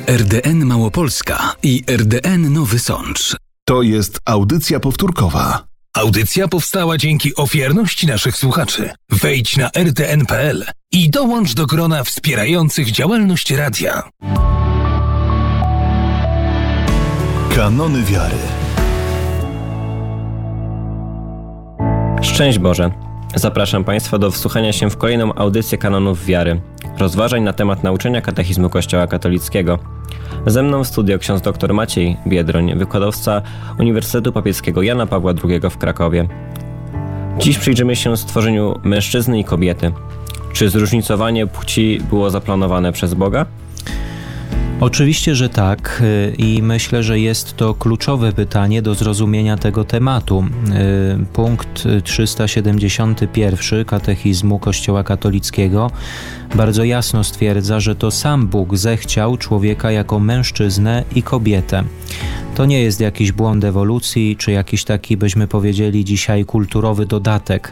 RDN Małopolska i RDN Nowy Sącz. To jest audycja powtórkowa. Audycja powstała dzięki ofiarności naszych słuchaczy. Wejdź na rdn.pl i dołącz do grona wspierających działalność radia. Kanony wiary. Szczęść Boże! Zapraszam Państwa do wsłuchania się w kolejną audycję Kanonów Wiary, rozważań na temat nauczania katechizmu Kościoła katolickiego. Ze mną w studio ksiądz dr Maciej Biedroń, wykładowca Uniwersytetu Papieskiego Jana Pawła II w Krakowie. Dziś przyjrzymy się stworzeniu mężczyzny i kobiety. Czy zróżnicowanie płci było zaplanowane przez Boga? Oczywiście, że tak i myślę, że jest to kluczowe pytanie do zrozumienia tego tematu. Punkt 371 Katechizmu Kościoła katolickiego bardzo jasno stwierdza, że to sam Bóg zechciał człowieka jako mężczyznę i kobietę. To nie jest jakiś błąd ewolucji, czy jakiś taki, byśmy powiedzieli dzisiaj, kulturowy dodatek.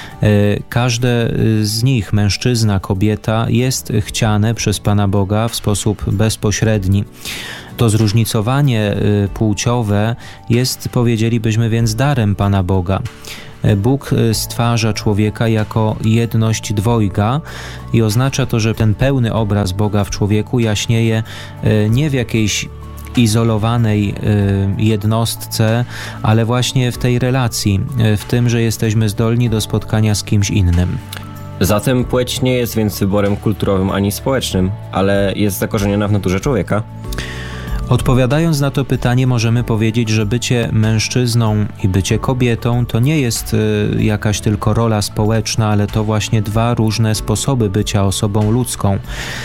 Każde z nich, mężczyzna, kobieta, jest chciane przez Pana Boga w sposób bezpośredni. To zróżnicowanie płciowe jest, powiedzielibyśmy więc, darem Pana Boga. Bóg stwarza człowieka jako jedność dwojga i oznacza to, że ten pełny obraz Boga w człowieku jaśnieje nie w jakiejś izolowanej jednostce, ale właśnie w tej relacji, w tym, że jesteśmy zdolni do spotkania z kimś innym. Zatem płeć nie jest więc wyborem kulturowym ani społecznym, ale jest zakorzeniona w naturze człowieka? Odpowiadając na to pytanie, możemy powiedzieć, że bycie mężczyzną i bycie kobietą to nie jest jakaś tylko rola społeczna, ale to właśnie dwa różne sposoby bycia osobą ludzką.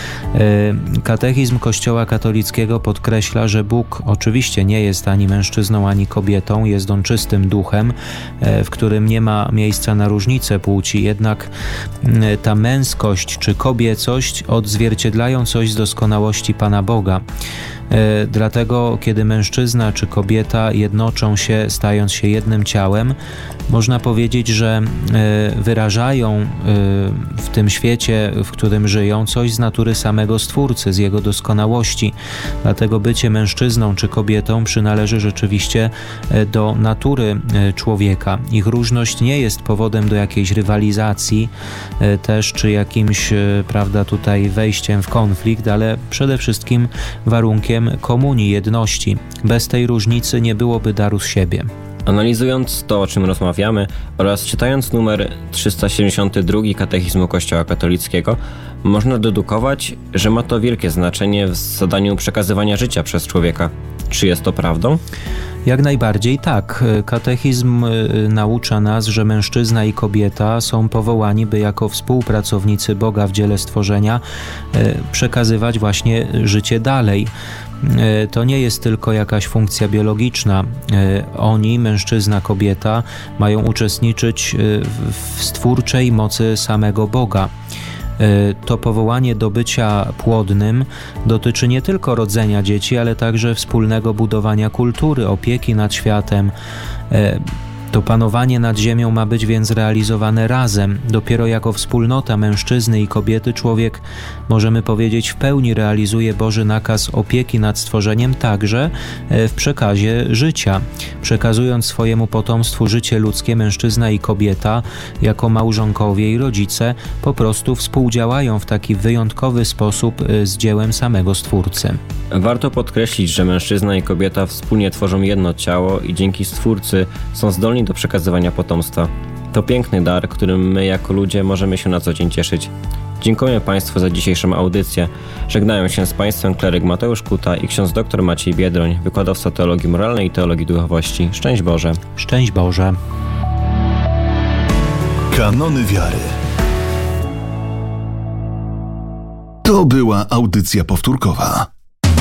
Katechizm Kościoła katolickiego podkreśla, że Bóg oczywiście nie jest ani mężczyzną, ani kobietą, jest On czystym duchem, w którym nie ma miejsca na różnicę płci, jednak ta męskość czy kobiecość odzwierciedlają coś z doskonałości Pana Boga. Dlatego, kiedy mężczyzna czy kobieta jednoczą się, stając się jednym ciałem, można powiedzieć, że wyrażają w tym świecie, w którym żyją, coś z natury samego Stwórcy, z Jego doskonałości. Dlatego bycie mężczyzną czy kobietą przynależy rzeczywiście do natury człowieka. Ich różność nie jest powodem do jakiejś rywalizacji też, czy jakimś, tutaj wejściem w konflikt, ale przede wszystkim warunkiem komunii, jedności. Bez tej różnicy nie byłoby daru z siebie. Analizując to, o czym rozmawiamy, oraz czytając numer 372 Katechizmu Kościoła katolickiego, można dedukować, że ma to wielkie znaczenie w zadaniu przekazywania życia przez człowieka. Czy jest to prawdą? Jak najbardziej tak. Katechizm naucza nas, że mężczyzna i kobieta są powołani, by jako współpracownicy Boga w dziele stworzenia przekazywać właśnie życie dalej. To nie jest tylko jakaś funkcja biologiczna. Oni, mężczyzna, kobieta, mają uczestniczyć w stwórczej mocy samego Boga. To powołanie do bycia płodnym dotyczy nie tylko rodzenia dzieci, ale także wspólnego budowania kultury, opieki nad światem. To panowanie nad ziemią ma być więc realizowane razem. Dopiero jako wspólnota mężczyzny i kobiety człowiek, możemy powiedzieć, w pełni realizuje Boży nakaz opieki nad stworzeniem także w przekazie życia. Przekazując swojemu potomstwu życie ludzkie, mężczyzna i kobieta jako małżonkowie i rodzice po prostu współdziałają w taki wyjątkowy sposób z dziełem samego Stwórcy. Warto podkreślić, że mężczyzna i kobieta wspólnie tworzą jedno ciało i dzięki Stwórcy są zdolni do przekazywania potomstwa. To piękny dar, którym my jako ludzie możemy się na co dzień cieszyć. Dziękuję Państwu za dzisiejszą audycję. Żegnają się z Państwem kleryk Mateusz Kuta i ksiądz dr Maciej Biedroń, wykładowca teologii moralnej i teologii duchowości. Szczęść Boże! Szczęść Boże! Kanony wiary. To była audycja powtórkowa.